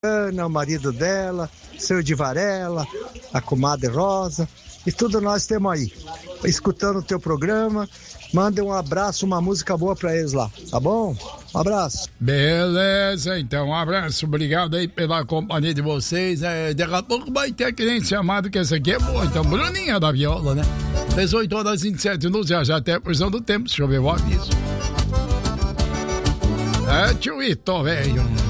Ana, o marido dela, seu de Varela, a comadre Rosa, e tudo nós temos aí, escutando o teu programa. Manda um abraço, uma música boa pra eles lá, tá bom? Um abraço. Beleza, então, um abraço, obrigado aí pela companhia de vocês. Daqui a pouco vai ter cliente chamado, que essa aqui é boa, então, Bruninha da Viola, né? 18 horas e 27 minutos, já até a previsão do tempo, deixa eu ver o aviso. É, tchuito, velho.